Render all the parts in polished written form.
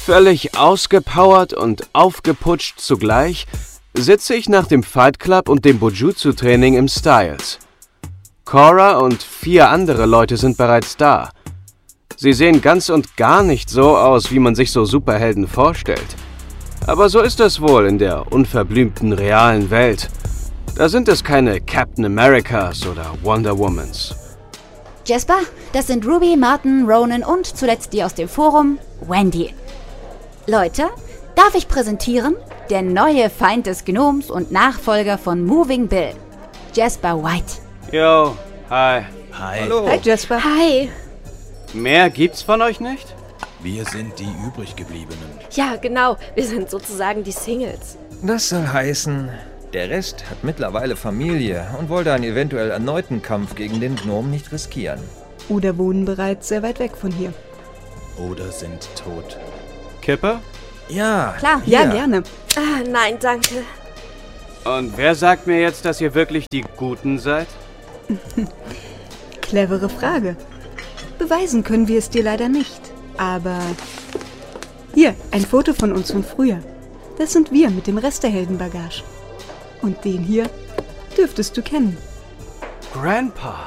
Völlig ausgepowert und aufgeputscht zugleich sitze ich nach dem Fight Club und dem Bujutsu-Training im Styles. Cora und 4 andere Leute sind bereits da. Sie sehen ganz und gar nicht so aus, wie man sich so Superhelden vorstellt. Aber so ist es wohl in der unverblümten realen Welt. Da sind es keine Captain Americas oder Wonder Womans. Jasper, das sind Ruby, Martin, Ronan und zuletzt die aus dem Forum, Wendy. Leute, darf ich präsentieren? Der neue Feind des Gnoms und Nachfolger von Moving Bill, Jasper White. Yo, hi. Hi. Hallo. Hi Jasper. Hi. Mehr gibt's von euch nicht? Wir sind die übriggebliebenen. Ja, genau. Wir sind sozusagen die Singles. Das soll heißen, der Rest hat mittlerweile Familie und wollte einen eventuell erneuten Kampf gegen den Gnom nicht riskieren. Oder wohnen bereits sehr weit weg von hier. Oder sind tot. Kippe? Ja, Klar, hier. ja, gerne. Ah, nein, danke. Und wer sagt mir jetzt, dass ihr wirklich die Guten seid? Clevere Frage. Beweisen können wir es dir leider nicht. Aber hier, ein Foto von uns von früher. Das sind wir mit dem Rest der Heldenbagage. Und den hier dürftest du kennen. Grandpa.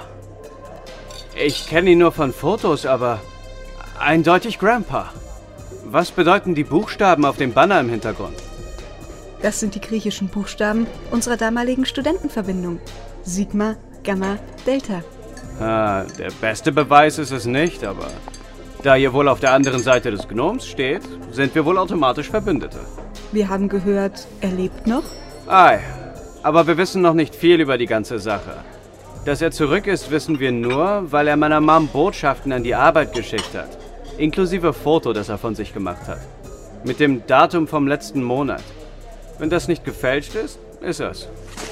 Ich kenne ihn nur von Fotos, aber eindeutig Grandpa. Was bedeuten die Buchstaben auf dem Banner im Hintergrund? Das sind die griechischen Buchstaben unserer damaligen Studentenverbindung. Sigma, Gamma, Delta. Der beste Beweis ist es nicht, aber da ihr wohl auf der anderen Seite des Gnoms steht, sind wir wohl automatisch Verbündete. Wir haben gehört, er lebt noch? Ei, aber wir wissen noch nicht viel über die ganze Sache. Dass er zurück ist, wissen wir nur, weil er meiner Mom Botschaften an die Arbeit geschickt hat. Inklusive Foto, das er von sich gemacht hat. Mit dem Datum vom letzten Monat. Wenn das nicht gefälscht ist, ist es.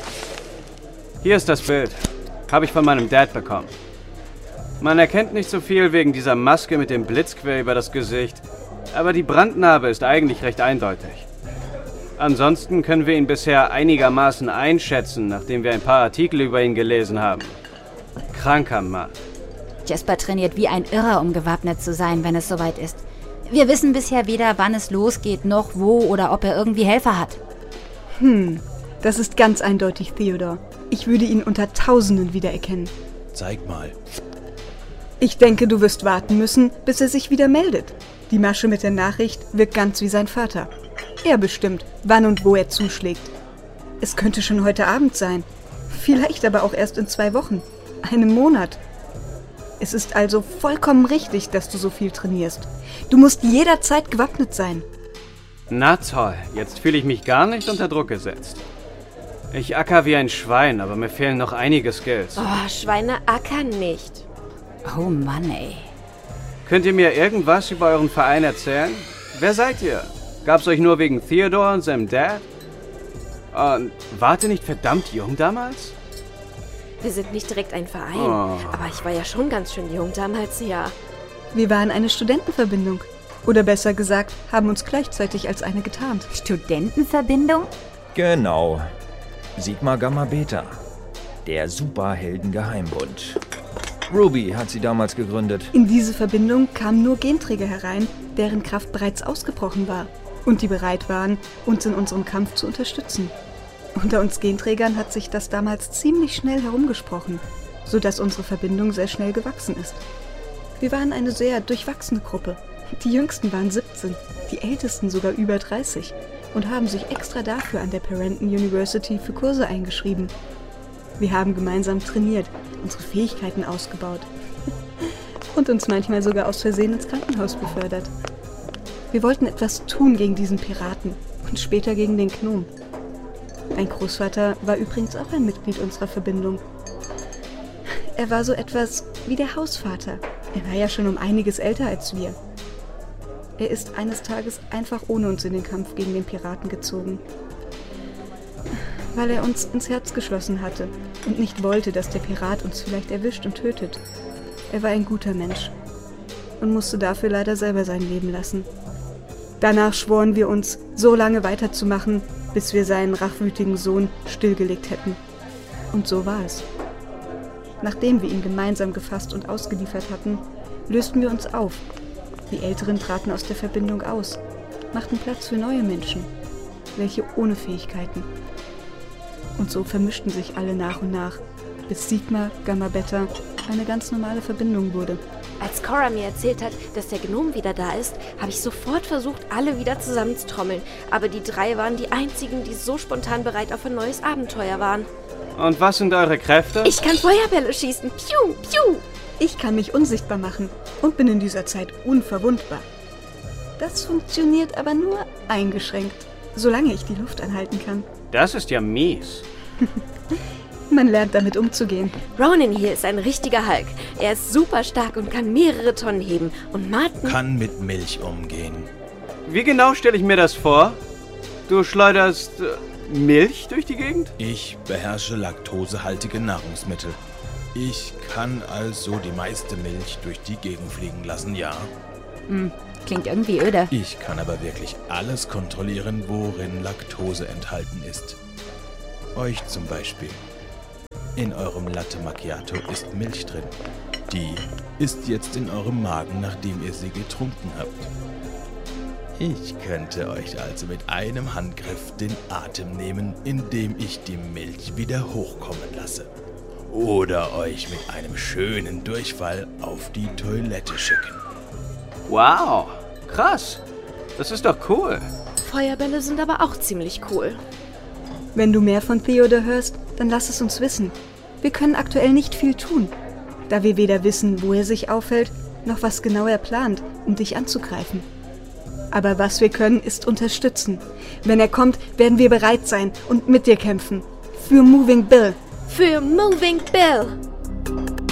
Hier ist das Bild. Habe ich von meinem Dad bekommen. Man erkennt nicht so viel wegen dieser Maske mit dem Blitzquer über das Gesicht, aber die Brandnarbe ist eigentlich recht eindeutig. Ansonsten können wir ihn bisher einigermaßen einschätzen, nachdem wir ein paar Artikel über ihn gelesen haben. Kranker Mann. Jasper trainiert wie ein Irrer, um gewappnet zu sein, wenn es soweit ist. Wir wissen bisher weder, wann es losgeht, noch wo oder ob er irgendwie Helfer hat. Das ist ganz eindeutig Theodor. Ich würde ihn unter Tausenden wiedererkennen. Zeig mal. Ich denke, du wirst warten müssen, bis er sich wieder meldet. Die Masche mit der Nachricht wirkt ganz wie sein Vater. Er bestimmt, wann und wo er zuschlägt. Es könnte schon heute Abend sein. Vielleicht aber auch erst in 2 Wochen. Einem Monat. Es ist also vollkommen richtig, dass du so viel trainierst. Du musst jederzeit gewappnet sein. Na toll, jetzt fühle ich mich gar nicht unter Druck gesetzt. Ich acker wie ein Schwein, aber mir fehlen noch einige Skills. Oh, Schweine ackern nicht. Oh Mann, ey. Könnt ihr mir irgendwas über euren Verein erzählen? Wer seid ihr? Gab's euch nur wegen Theodor und seinem Dad? Und wart ihr nicht verdammt jung damals? Wir sind nicht direkt ein Verein, Oh. aber ich war ja schon ganz schön jung damals, ja. Wir waren eine Studentenverbindung. Oder besser gesagt, haben uns gleichzeitig als eine getarnt. Studentenverbindung? Genau. Sigma Gamma Beta. Der Superhelden-Geheimbund. Ruby hat sie damals gegründet. In diese Verbindung kamen nur Genträger herein, deren Kraft bereits ausgebrochen war und die bereit waren, uns in unserem Kampf zu unterstützen. Unter uns Genträgern hat sich das damals ziemlich schnell herumgesprochen, sodass unsere Verbindung sehr schnell gewachsen ist. Wir waren eine sehr durchwachsene Gruppe. Die Jüngsten waren 17, die Ältesten sogar über 30 und haben sich extra dafür an der Parenton University für Kurse eingeschrieben. Wir haben gemeinsam trainiert, unsere Fähigkeiten ausgebaut und uns manchmal sogar aus Versehen ins Krankenhaus befördert. Wir wollten etwas tun gegen diesen Piraten und später gegen den Gnom. Mein Großvater war übrigens auch ein Mitglied unserer Verbindung. Er war so etwas wie der Hausvater. Er war ja schon um einiges älter als wir. Er ist eines Tages einfach ohne uns in den Kampf gegen den Piraten gezogen. Weil er uns ins Herz geschlossen hatte und nicht wollte, dass der Pirat uns vielleicht erwischt und tötet. Er war ein guter Mensch und musste dafür leider selber sein Leben lassen. Danach schworen wir uns, so lange weiterzumachen, bis wir seinen rachwütigen Sohn stillgelegt hätten. Und so war es. Nachdem wir ihn gemeinsam gefasst und ausgeliefert hatten, lösten wir uns auf. Die Älteren traten aus der Verbindung aus machten Platz für neue Menschen, welche ohne Fähigkeiten. Und so vermischten sich alle nach und nach, bis Sigma Gamma Beta eine ganz normale Verbindung wurde. Als Cora mir erzählt hat, dass der Gnom wieder da ist, habe ich sofort versucht, alle wieder zusammenzutrommeln. Aber die 3 waren die einzigen, die so spontan bereit auf ein neues Abenteuer waren. Und was sind eure Kräfte? Ich kann Feuerbälle schießen. Piu, piu. Ich kann mich unsichtbar machen und bin in dieser Zeit unverwundbar. Das funktioniert aber nur eingeschränkt, solange ich die Luft anhalten kann. Das ist ja mies. Man lernt damit umzugehen. Ronan hier ist ein richtiger Hulk. Er ist super stark und kann mehrere Tonnen heben. Und Martin... Kann mit Milch umgehen. Wie genau stelle ich mir das vor? Du schleuderst Milch durch die Gegend? Ich beherrsche laktosehaltige Nahrungsmittel. Ich kann also die meiste Milch durch die Gegend fliegen lassen, ja. Klingt irgendwie öde. Ich kann aber wirklich alles kontrollieren, worin Laktose enthalten ist. Euch zum Beispiel. In eurem Latte Macchiato ist Milch drin. Die ist jetzt in eurem Magen, nachdem ihr sie getrunken habt. Ich könnte euch also mit einem Handgriff den Atem nehmen, indem ich die Milch wieder hochkommen lasse. Oder euch mit einem schönen Durchfall auf die Toilette schicken. Wow, krass. Das ist doch cool. Feuerbälle sind aber auch ziemlich cool. Wenn du mehr von Theodor hörst, dann lass es uns wissen. Wir können aktuell nicht viel tun, da wir weder wissen, wo er sich aufhält, noch was genau er plant, um dich anzugreifen. Aber was wir können, ist unterstützen. Wenn er kommt, werden wir bereit sein und mit dir kämpfen. Für Moving Bill. Für Moving Bill.